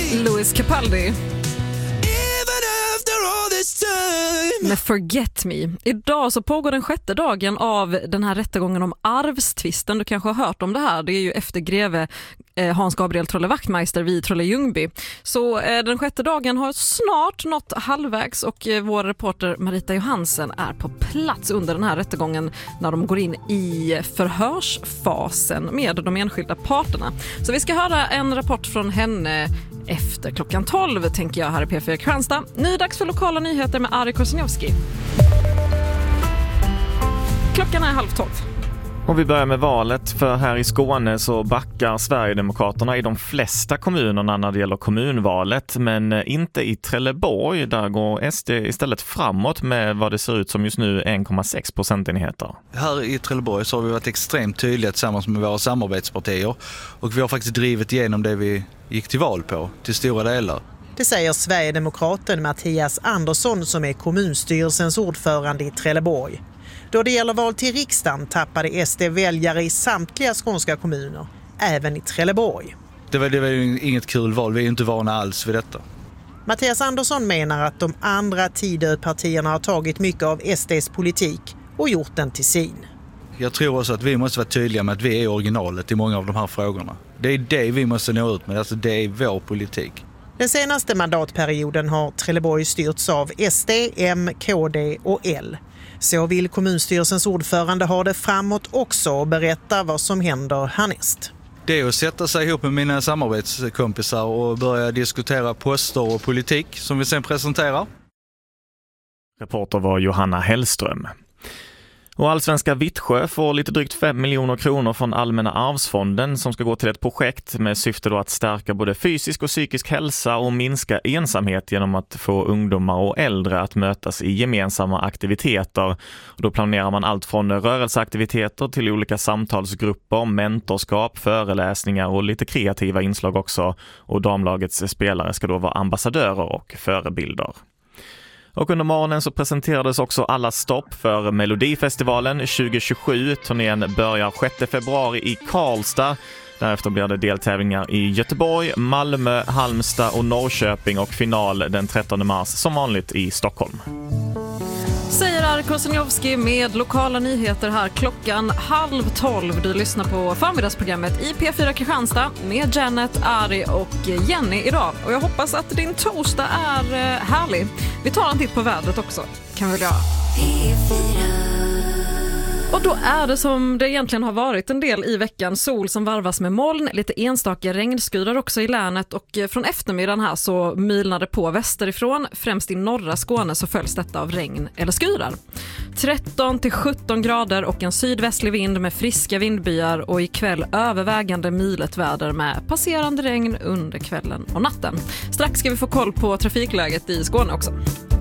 Louis Capaldi med Forget Me. Idag så pågår den 6:e dagen av den här rättegången om arvstvisten. Du kanske har hört om det här. Det är ju efter greve Hans Gabriel Trolle Wachtmeister vid Trolle Ljungby. Så den 6:e dagen har snart nått halvvägs och vår reporter Marita Johansen är på plats under den här rättegången när de går in i förhörsfasen med de enskilda parterna. Så vi ska höra en rapport från henne efter klockan 12, tänker jag, här i P4 Kristianstad. Ny dags för lokala nyheter med Ari Korseniowski. Klockan är 11:30. Och vi börjar med valet, för här i Skåne så backar Sverigedemokraterna i de flesta kommunerna när det gäller kommunvalet, men inte i Trelleborg. Där går SD istället framåt med vad det ser ut som just nu 1,6 procentenheter. Här i Trelleborg så har vi varit extremt tydliga tillsammans med våra samarbetspartier och vi har faktiskt drivit igenom det vi gick till val på till stora delar. Det säger Sverigedemokraten Mattias Andersson som är kommunstyrelsens ordförande i Trelleborg. Då det gäller val till riksdagen tappade SD-väljare i samtliga skånska kommuner, även i Trelleborg. Det var ju inget kul val, vi är inte vana alls vid detta. Mattias Andersson menar att de andra Tidöpartierna har tagit mycket av SDs politik och gjort den till sin. Jag tror också att vi måste vara tydliga med att vi är originalet i många av de här frågorna. Det är det vi måste nå ut med, alltså det är vår politik. Den senaste mandatperioden har Trelleborg styrts av SD, M, KD och L. Så vill kommunstyrelsens ordförande ha det framåt också och berätta vad som händer härnäst. Det är att sätta sig ihop med mina samarbetskompisar och börja diskutera poster och politik som vi sen presenterar. Reporter var Johanna Hellström. Och Allsvenska Vittsjö får lite drygt 5 miljoner kronor från Allmänna arvsfonden som ska gå till ett projekt med syfte då att stärka både fysisk och psykisk hälsa och minska ensamhet genom att få ungdomar och äldre att mötas i gemensamma aktiviteter. Och då planerar man allt från rörelseaktiviteter till olika samtalsgrupper, mentorskap, föreläsningar och lite kreativa inslag också. Och damlagets spelare ska då vara ambassadörer och förebilder. Och under morgonen så presenterades också alla stopp för Melodifestivalen 2027. Turnén börjar 6 februari i Karlstad. Därefter blir det deltävlingar i Göteborg, Malmö, Halmstad och Norrköping och final den 13 mars som vanligt i Stockholm. Säger Ari Korseniowski med lokala nyheter här klockan 11:30. Du lyssnar på förmiddagsprogrammet i P4 Kristianstad med Janet, Ari och Jenny idag. Och jag hoppas att din torsdag är härlig. Vi tar en titt på vädret också, kan vi väl göra. Och då är det som det egentligen har varit en del i veckan, sol som varvas med moln, lite enstaka regnskurar också i länet och från eftermiddagen här så mylnar det på västerifrån, främst i norra Skåne så följs detta av regn eller skurar. 13-17 grader och en sydvästlig vind med friska vindbyar och ikväll övervägande milet väder med passerande regn under kvällen och natten. Strax ska vi få koll på trafikläget i Skåne också.